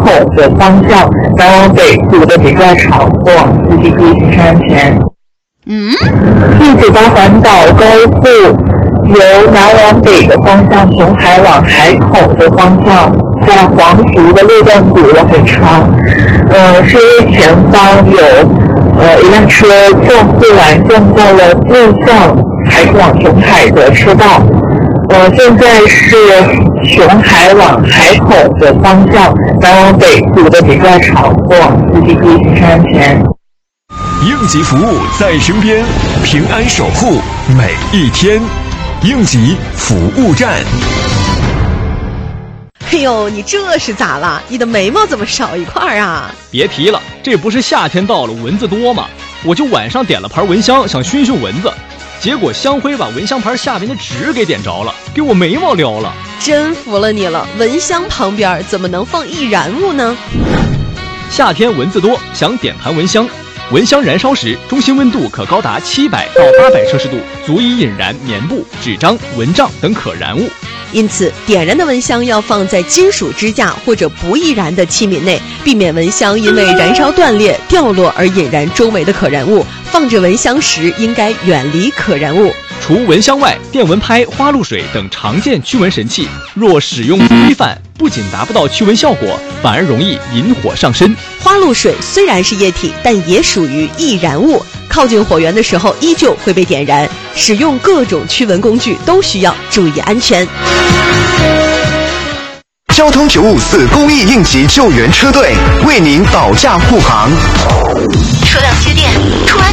口的方向，南往北堵得比较长，过往司机注意行车安全。198环岛高速由南往北的方向，从海往海口的方向，在黄竹的路段堵得很长，是因为前方有一辆车撞护栏撞到了逆向海口往琼海的车道。现在是琼海往海口的方向，南往北堵得比较长，过往司机注意行车安全。 应急服务在身边，平安守护每一天。应急服务站。 哎呦，你这是咋了？你的眉毛怎么少一块啊？ 别提了，这不是夏天到了蚊子多吗？我就晚上点了盘蚊香，想熏熏蚊子，结果香灰把蚊香盘下面的纸给点着了，给我眉毛撩了。 真服了你了，蚊香旁边怎么能放易燃物呢？ 夏天蚊子多，想点盘蚊香。蚊香燃烧时，中心温度可高达700到800摄氏度，足以引燃棉布、纸张、蚊帐等可燃物。 因此，点燃的蚊香要放在金属支架或者不易燃的器皿内，避免蚊香因为燃烧断裂、掉落而引燃周围的可燃物。放置蚊香时，应该远离可燃物。 除蚊香外，电蚊拍、花露水等常见驱蚊神器，若使用不规范，不仅达不到驱蚊效果，反而容易引火上身。 花露水虽然是液体，但也属于易燃物，靠近火源的时候依旧会被点燃。使用各种驱蚊工具都需要注意安全。 交通954公益应急救援车队为您保驾护航。 车辆接电，出安